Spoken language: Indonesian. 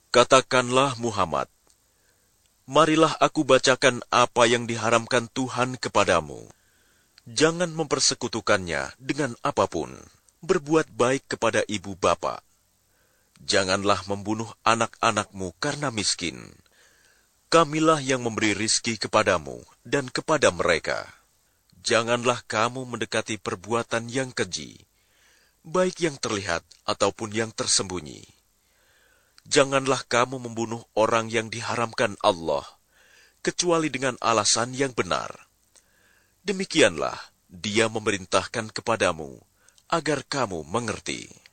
Katakanlah Muhammad, marilah aku bacakan apa yang diharamkan Tuhan kepadamu. Jangan mempersekutukannya dengan apapun. Berbuat baik kepada ibu bapa. Janganlah membunuh anak-anakmu karena miskin. Kamilah yang memberi rizki kepadamu dan kepada mereka. Janganlah kamu mendekati perbuatan yang keji, baik yang terlihat ataupun yang tersembunyi. Janganlah kamu membunuh orang yang diharamkan Allah, kecuali dengan alasan yang benar. Demikianlah Dia memerintahkan kepadamu, agar kamu mengerti.